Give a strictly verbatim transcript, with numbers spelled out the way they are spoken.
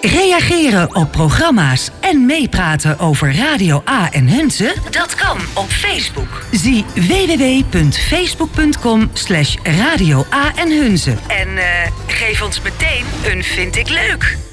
Reageren op programma's en meepraten over Radio A en Hunze? Dat kan op Facebook. Zie w w w punt facebook punt com slash radio A en Hunze. En uh, geef ons meteen een vind ik leuk.